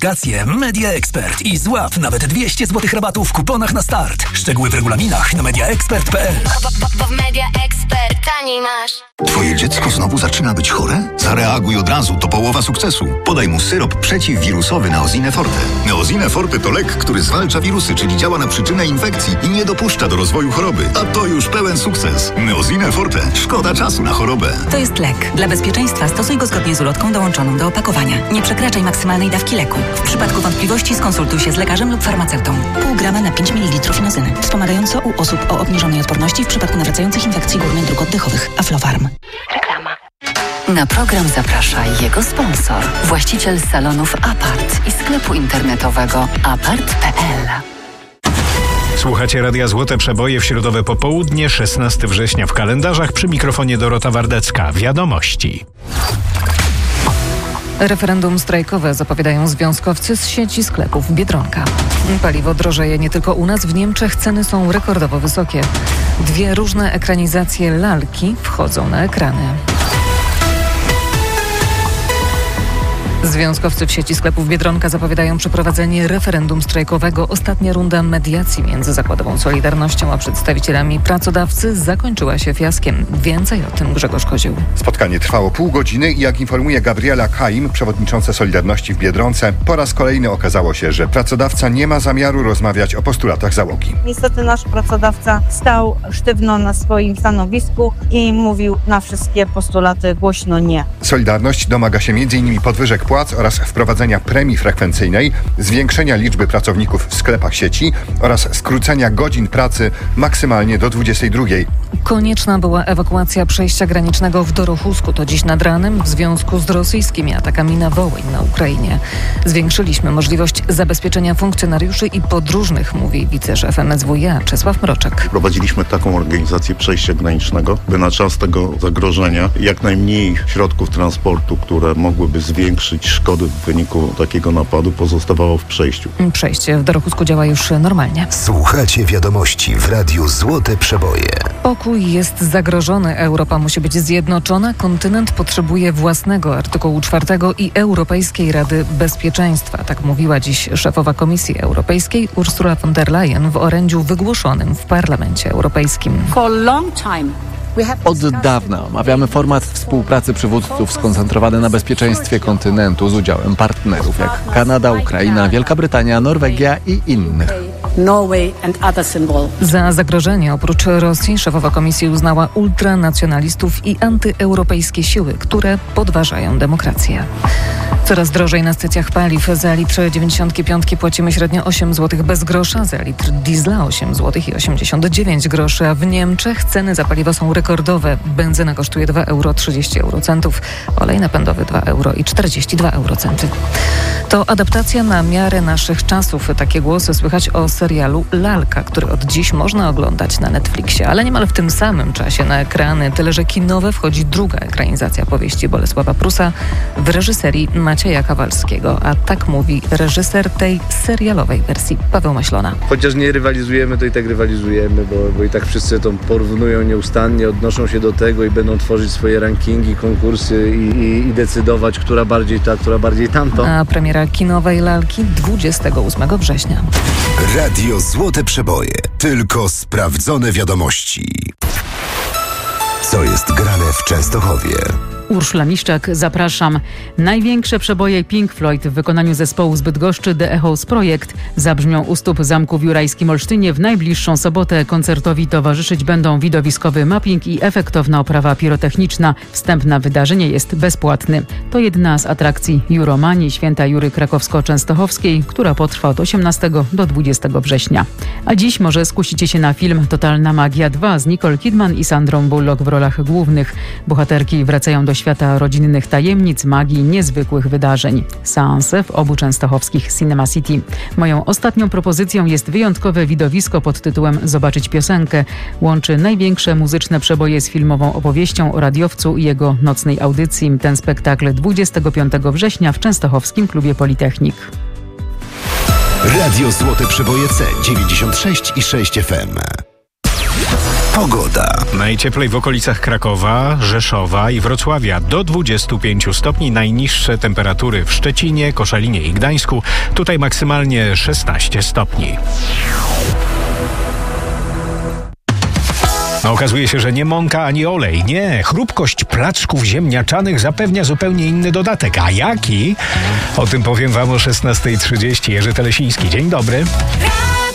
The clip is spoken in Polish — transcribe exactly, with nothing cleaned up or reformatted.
Wakacje Media Expert i złap nawet dwieście złotych rabatu w kuponach na start. Szczegóły w regulaminach na media expert kropka p l. Bo w Media Expert taniej masz. Twoje dziecko znowu zaczyna być chore? Zareaguj od razu, to połowa sukcesu. Podaj mu syrop przeciwwirusowy Neosine Forte. Neosine Forte to lek, który zwalcza wirusy, czyli działa na przyczynę infekcji i nie dopuszcza do rozwoju choroby. A to już pełen sukces. Neosine Forte. Szkoda czasu na chorobę. To jest lek. Dla bezpieczeństwa stosuj go zgodnie z ulotką dołączoną do opakowania. Nie przekraczaj maksymalnej dawki leku. W przypadku wątpliwości skonsultuj się z lekarzem lub farmaceutą. Pół grama na pięć mililitrów inozyny. Wspomagająco u osób o obniżonej odporności w przypadku nawracających infekcji górnych dróg oddechowych. Aflofarm. Reklama. Na program zaprasza jego sponsor, właściciel salonów Apart i sklepu internetowego apart kropka p l. Słuchacie Radia Złote Przeboje w środowe popołudnie, szesnastego września w kalendarzach. Przy mikrofonie Dorota Wardecka. Wiadomości. Referendum strajkowe zapowiadają związkowcy z sieci sklepów Biedronka. Paliwo drożeje nie tylko u nas, w Niemczech ceny są rekordowo wysokie. Dwie różne ekranizacje lalki wchodzą na ekrany. Związkowcy w sieci sklepów Biedronka zapowiadają przeprowadzenie referendum strajkowego. Ostatnia runda mediacji między zakładową Solidarnością a przedstawicielami pracodawcy zakończyła się fiaskiem. Więcej o tym Grzegorz Kozioł. Spotkanie trwało pół godziny i jak informuje Gabriela Kaim, przewodnicząca Solidarności w Biedronce, po raz kolejny okazało się, że pracodawca nie ma zamiaru rozmawiać o postulatach załogi. Niestety nasz pracodawca stał sztywno na swoim stanowisku i mówił na wszystkie postulaty głośno nie. Solidarność domaga się między innymi podwyżek płac oraz wprowadzenia premii frekwencyjnej, zwiększenia liczby pracowników w sklepach sieci oraz skrócenia godzin pracy maksymalnie do dwudziestej drugiej. Konieczna była ewakuacja przejścia granicznego w Dorochusku. To dziś nad ranem w związku z rosyjskimi atakami na Wołyń na Ukrainie. Zwiększyliśmy możliwość zabezpieczenia funkcjonariuszy i podróżnych, mówi wiceszef M S W iA Czesław Mroczek. Prowadziliśmy taką organizację przejścia granicznego, by na czas tego zagrożenia jak najmniej środków transportu, które mogłyby zwiększyć szkody w wyniku takiego napadu, pozostawało w przejściu. Przejście w Dorochusku działa już normalnie. Słuchacie wiadomości w Radiu Złote Przeboje. Pokój jest zagrożony. Europa musi być zjednoczona. Kontynent potrzebuje własnego artykułu czwartego i Europejskiej Rady Bezpieczeństwa. Tak mówiła dziś szefowa Komisji Europejskiej Ursula von der Leyen w orędziu wygłoszonym w Parlamencie Europejskim. Od dawna omawiamy format współpracy przywódców skoncentrowany na bezpieczeństwie kontynentu z udziałem partnerów jak Kanada, Ukraina, Wielka Brytania, Norwegia i innych. Za zagrożenie oprócz Rosji szefowa komisji uznała ultranacjonalistów i antyeuropejskie siły, które podważają demokrację. Coraz drożej na stacjach paliw. Za litr dziewięćdziesiąt pięć płacimy średnio osiem złotych bez grosza, za litr diesla osiem złotych i osiemdziesiąt dziewięć groszy, a w Niemczech ceny za paliwo są rekordowe. Benzyna kosztuje dwa euro trzydzieści eurocentów, olej napędowy dwa euro i czterdzieści dwa eurocenty. To adaptacja na miarę naszych czasów. Takie głosy słychać o serialu Lalka, który od dziś można oglądać na Netflixie, ale niemal w tym samym czasie na ekrany. Tyle że kinowe wchodzi druga ekranizacja powieści Bolesława Prusa w reżyserii Macieja Kawalskiego, a tak mówi reżyser tej serialowej wersji Paweł Maślona. Chociaż nie rywalizujemy, to i tak rywalizujemy, bo, bo i tak wszyscy to porównują nieustannie, odnoszą się do tego i będą tworzyć swoje rankingi, konkursy i, i, i decydować, która bardziej ta, która bardziej tamto. A premiera kinowej Lalki dwudziestego ósmego września. Radio Złote Przeboje. Tylko sprawdzone wiadomości. Co jest grane w Częstochowie? Urszula Miszczak, zapraszam. Największe przeboje Pink Floyd w wykonaniu zespołu z Bydgoszczy The Echoes Projekt zabrzmią u stóp zamku w Jurajskim Olsztynie w najbliższą sobotę. Koncertowi towarzyszyć będą widowiskowy mapping i efektowna oprawa pirotechniczna. Wstęp na wydarzenie jest bezpłatny. To jedna z atrakcji Juromanii Święta Jury Krakowsko-Częstochowskiej, która potrwa od osiemnastego do dwudziestego września. A dziś może skusicie się na film Totalna Magia dwa z Nicole Kidman i Sandrą Bullock w rolach głównych. Bohaterki wracają do świata rodzinnych tajemnic, magii, niezwykłych wydarzeń. Seanse w obu częstochowskich Cinema City. Moją ostatnią propozycją jest wyjątkowe widowisko pod tytułem Zobaczyć piosenkę. Łączy największe muzyczne przeboje z filmową opowieścią o radiowcu i jego nocnej audycji. Ten spektakl dwudziestego piątego września w Częstochowskim Klubie Politechnik. Radio Złote Przeboje C dziewięćdziesiąt sześć i sześć F M. Pogoda. Najcieplej w okolicach Krakowa, Rzeszowa i Wrocławia do dwudziestu pięciu stopni. Najniższe temperatury w Szczecinie, Koszalinie i Gdańsku. Tutaj maksymalnie szesnaście stopni. No, okazuje się, że nie mąka ani olej. Nie, chrupkość placków ziemniaczanych zapewnia zupełnie inny dodatek. A jaki? O tym powiem wam o szesnastej trzydzieści. Jerzy Telesiński. Dzień dobry.